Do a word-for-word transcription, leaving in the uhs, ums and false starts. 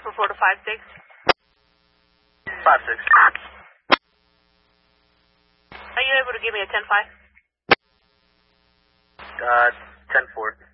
report to five six. five six. Are you able to give me a ten five? Uh, ten four.